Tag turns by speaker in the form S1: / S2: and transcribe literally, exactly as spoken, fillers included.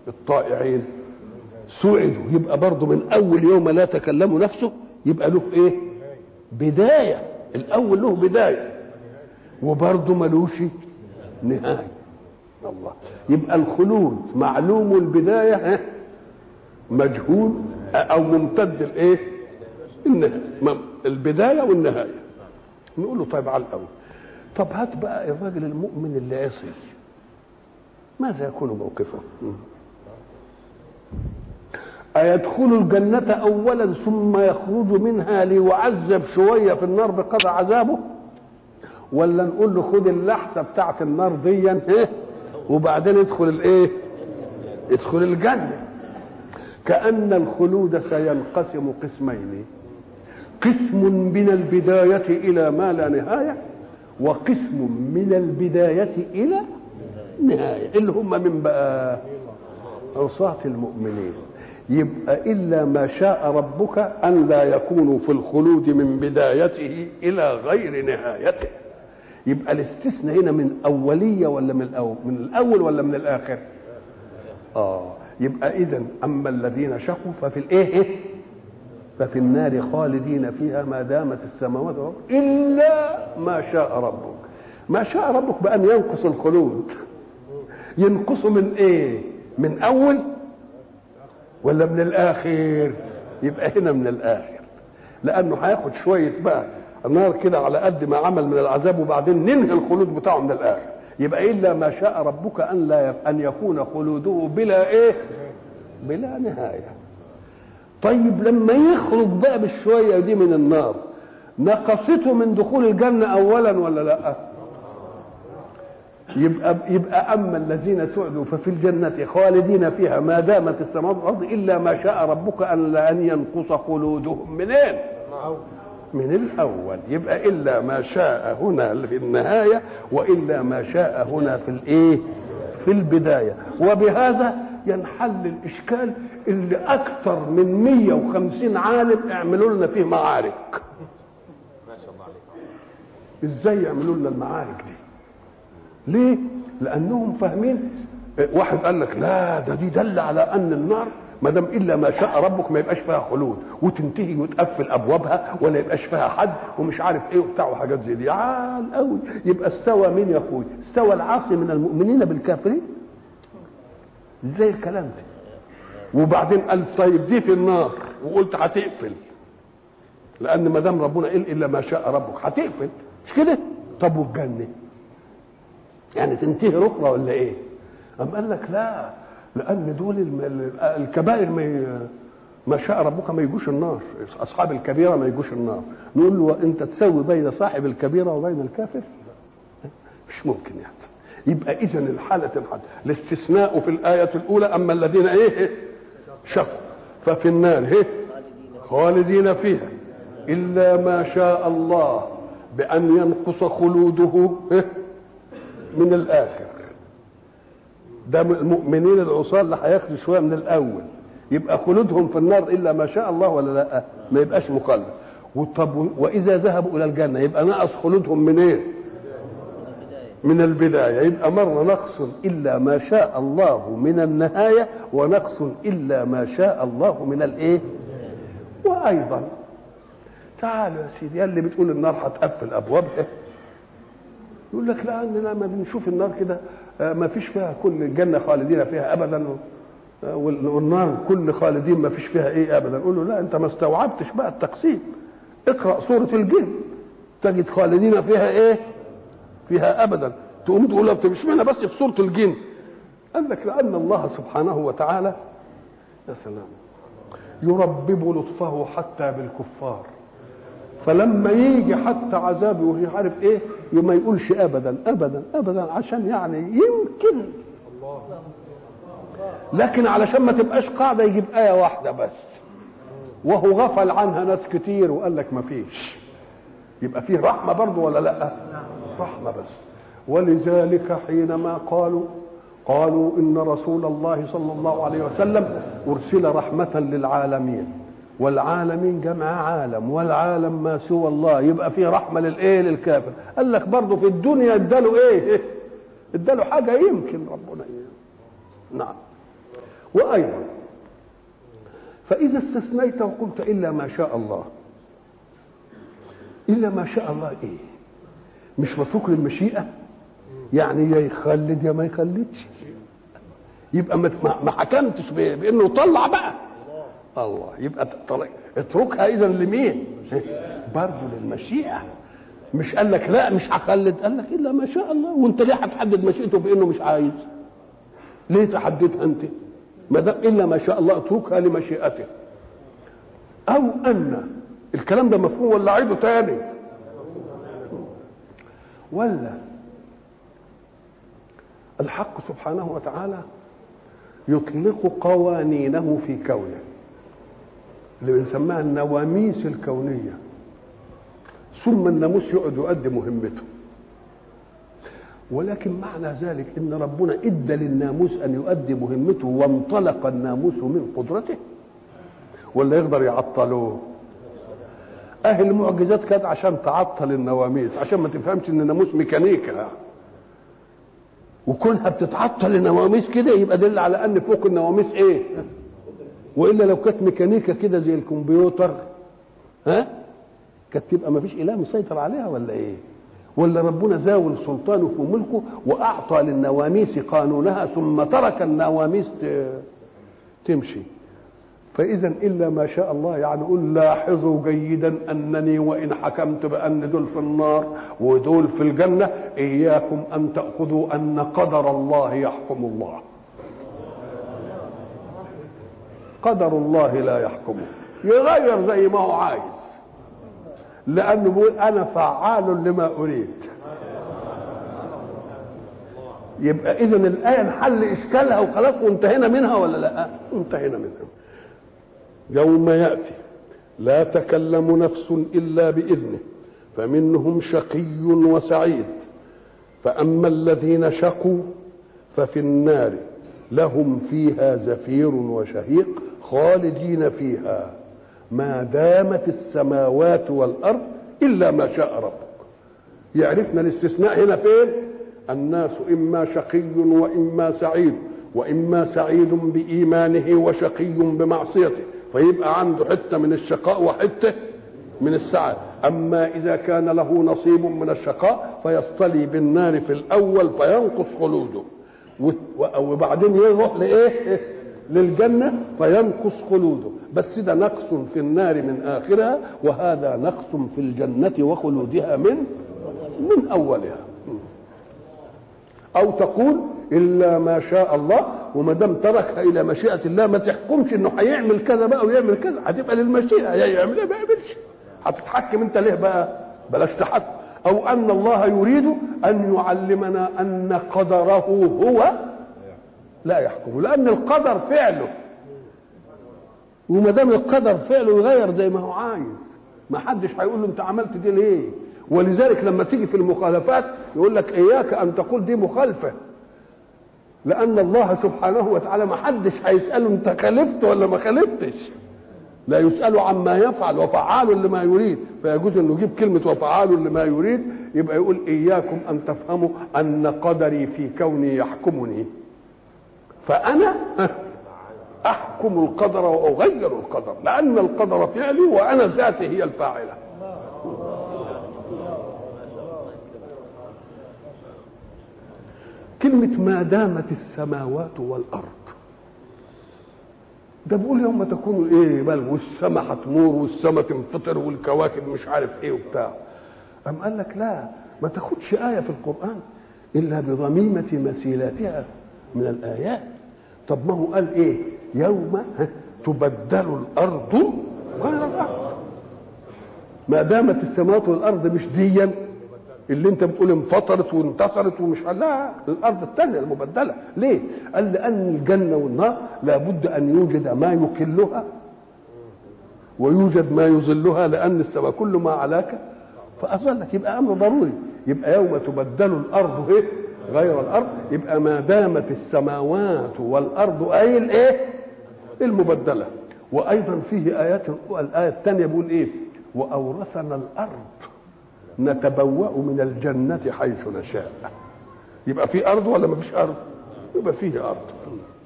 S1: الطائعين سعدوا، يبقى برضه من اول يوم لا تكلموا نفسه يبقى له ايه؟ بدايه. الاول له بدايه وبرضه ملوش نهايه. الله، يبقى الخلود معلوم البدايه مجهول او ممتد الايه؟ النهايه، البدايه والنهايه. نقول له طيب على الاول، طب هات بقى الراجل المؤمن اللي عصي ماذا يكون موقفه؟ أيدخل الجنة أولا ثم يخرج منها ليعذب شوية في النار بقدر عذابه، ولا نقول له خد اللحظة بتاعت النار ديا وبعدين ادخل الايه؟ ادخل الجنة. كأن الخلود سينقسم قسمين، قسم من البداية إلى ما لا نهاية، وقسم من البداية إلى نهاية، اللي هم من بقى عصاة المؤمنين. يبقى إلا ما شاء ربك أن لا يكونوا في الخلود من بدايته إلى غير نهايته. يبقى الاستثناء هنا من أولية ولا من الأول؟ من الأول ولا من الآخر؟ آه يبقى إذن أما الذين شقوا ففي الإيه؟ ففي النار خالدين فيها ما دامت السماوات والأرض إلا ما شاء ربك. ما شاء ربك بأن ينقص الخلود، ينقص من إيه؟ من أول ولا من الآخر؟ يبقى هنا من الآخر، لأنه هياخد شوية بقى النار كده على قد ما عمل من العذاب وبعدين ننهي الخلود بتاعه من الآخر. يبقى إلا ما شاء ربك أن لا أن يكون خلوده بلا إيه؟ بلا نهاية. طيب لما يخرج بقى بالشوية دي من النار نقصته من دخول الجنة أولا ولا لا؟ يبقى يبقى أما الذين سعدوا ففي الجنة خالدين فيها ما دامت السماوات والأرض إلا ما شاء ربك أن لأن ينقص خلودهم منين؟ من الأول. يبقى إلا ما شاء هنا في النهاية وإلا ما شاء هنا في الإيه؟ في البداية. وبهذا ينحل الإشكال اللي أكثر من مية وخمسين عالم اعملوا لنا فيه معارك. ما شاء الله عليكم. إزاي يعملوا لنا المعارك دي؟ ليه؟ لأنهم فاهمين. واحد قال لك لا ده دي دل على أن النار ما دام إلا ما شاء ربك ما يبقاش فيها خلود وتنتهي وتقفل أبوابها ولا يبقاش فيها حد ومش عارف إيه وبتاع وحاجات زي دي. عال قوي. يبقى استوى مين يا أخوي؟ استوى العاصي من المؤمنين بالكافرين؟ إزاي الكلام ده؟ وبعدين قال طيب دي في النار وقلت هتقفل، لأن ما دام ربنا قال إلا ما شاء ربك هتقفل، مش كده؟ طب والجنة؟ يعني تنتهي ركرة ولا ايه؟ أم قال لك لا، لأن دول الكبائر ما ما شاء ربك ما يجوش النار، أصحاب الكبيرة ما يجوش النار. نقول له أنت تسوي بين صاحب الكبيرة وبين الكافر؟ مش ممكن يحصل. يبقى إذن الحالة الحالة الاستثناء في الآية الأولى أما الذين إيه؟ شقوا ففي النار إيه؟ خالدين فيها إلا ما شاء الله بأن ينقص خلوده إيه؟ من الآخر. ده المؤمنين العصاة اللي هياخدوا شوية من الأول، يبقى خلودهم في النار إلا ما شاء الله ولا لا؟ ما يبقاش مخلد. وطب وإذا ذهبوا إلى الجنة يبقى نقص خلودهم من إيه؟ من البداية. يبقى مرة نقص إلا ما شاء الله من النهاية ونقص إلا ما شاء الله من الإيه؟ وأيضا تعالوا يا سيدي اللي بتقول النار هتقفل أبوابها، يقول لك لا اننا ما بنشوف النار كده ما فيش فيها كل الجنه خالدين فيها ابدا والنار كل خالدين ما فيش فيها ايه ابدا. نقول له لا انت ما استوعبتش بقى التقسيم. اقرا سوره الجن تجد خالدين فيها ايه؟ فيها ابدا. تقوم تقول له مش معنى بس في سوره الجن. قال لك لان الله سبحانه وتعالى يا سلام يربب لطفه حتى بالكفار، فلما يجي حتى عذابه ومش عارف ايه ما يقولش ابدا ابدا ابدا عشان يعني يمكن، لكن علشان ما تبقاش قاعده يجيب ايه واحده بس وهو غفل عنها ناس كتير وقال لك ما فيش. يبقى فيه رحمه برضه ولا لا؟ رحمه بس. ولذلك حينما قالوا قالوا ان رسول الله صلى الله عليه وسلم ارسل رحمه للعالمين، والعالمين جمع عالم والعالم ما سوى الله، يبقى فيه رحمه للايه؟ للكافر. قال لك برضه في الدنيا اداله ايه؟ اداله حاجه يمكن ربنا ايه. نعم. وأيضا فإذا استثنيت وقلت إلا ما شاء الله، إلا ما شاء الله إيه؟ مش متروك للمشيئة؟ يعني يا يخلد يا ما يخلدش، يبقى ما حكمتش بأنه طلع بقى الله، يبقى اتركها إذا لمين؟ برضه للمشيئة. مش قال لك لا مش هخلد، قال لك إلا ما شاء الله. وأنت ليه هتحدد مشيئته بأنه مش عايز؟ ليه تحددها أنت؟ ما دام إلا ما شاء الله اتركها لمشيئته. أو أن الكلام ده مفهوم ولا عيده تاني؟ ولا الحق سبحانه وتعالى يطلق قوانينه في كونه اللي بنسميها النواميس الكونية، ثم الناموس يقعد يؤدي مهمته. ولكن معنى ذلك ان ربنا ادى للناموس ان يؤدي مهمته وانطلق الناموس من قدرته، ولا يقدر يعطلوه؟ اهل المعجزات كانت عشان تعطل النواميس، عشان ما تفهمش ان الناموس ميكانيكا، وكونها بتتعطل النواميس كده يبقى دل على ان فوق النواميس ايه؟ والا لو كانت ميكانيكا كده زي الكمبيوتر ها كانت تبقى ما فيش اله مسيطر عليها ولا ايه؟ ولا ربنا زاول سلطانه في ملكه واعطى للنواميس قانونها ثم ترك النواميس تمشي. فاذا الا ما شاء الله يعني قل لاحظوا جيدا انني وان حكمت بان دول في النار ودول في الجنه اياكم ان تاخذوا ان قدر الله يحكم الله. قدر الله لا يحكمه، يغير زي ما هو عايز، لانه بيقول انا فعال لما اريد. يبقى اذا الايه انحل اشكالها وخلاص وانتهينا منها ولا لا؟ انتهينا منها. يوم ياتي لا تكلم نفس الا باذنه فمنهم شقي وسعيد، فاما الذين شقوا ففي النار لهم فيها زفير وشهيق خالدين فيها ما دامت السماوات والارض الا ما شاء ربك. يعرفنا الاستثناء هنا فين؟ الناس اما شقي واما سعيد، واما سعيد بايمانه وشقي بمعصيته، فيبقى عنده حته من الشقاء وحته من السعاده. اما اذا كان له نصيب من الشقاء فيصطلي بالنار في الاول فينقص خلوده، وبعدين يروح لايه؟ للجنه فينقص خلوده، بس ده نقص في النار من اخرها، وهذا نقص في الجنه وخلودها من من اولها. او تقول الا ما شاء الله، وما دام تركها الى مشيئه الله ما تحكمش انه هيعمل كذا بقى ويعمل كذا، هتبقى للمشيئه، يعمل ايه ما يعملش، هتتحكم انت ليه بقى؟ بلاش تحكم. او ان الله يريد ان يعلمنا ان قدره هو لا يحكمه، لان القدر فعله، وما دام القدر فعله يغير زي ما هو عايز، ما حدش هيقول له انت عملت دي ليه. ولذلك لما تيجي في المخالفات يقول لك اياك ان تقول دي مخالفه، لان الله سبحانه وتعالى ما حدش هيساله انت خالفت ولا ما خالفتش، لا يسأل عما يفعل وفعال لما يريد، فيجوز انه يجيب كلمة وفعال لما يريد، يبقى يقول اياكم ان تفهموا ان قدري في كوني يحكمني، فانا احكم القدر واغير القدر، لان القدر فعلي وانا ذاتي هي الفاعلة. كلمة ما دامت السماوات والارض، ده بيقول يوم ما تكونوا ايه بل والسما هتمور والسما تنفطر والكواكب مش عارف ايه وبتاع. أم قال لك لا، ما تاخدش آية في القرآن إلا بضميمة مثيلاتها من الآيات. طب ما هو قال ايه؟ يوم تبدل الأرض غير الأرض. ما دامت السماوات والأرض مش ديا اللي انت بتقول انفطرت وانتصرت ومش، لا، الارض الثانيه المبدله. ليه؟ قال لان الجنه والنار لابد ان يوجد ما يقلها ويوجد ما يظلها، لان السماء كل ما علاك فاظلك، يبقى امر ضروري. يبقى يوم تبدل الارض ايه؟ غير الارض، يبقى ما دامت السماوات والارض اي الايه؟ المبدله. وايضا فيه ايات، الايه الثانيه بيقول ايه؟ واورثنا الارض نتبوأ من الجنة حيث نشاء. يبقى في أرض ولا ما فيش أرض؟ يبقى فيه أرض.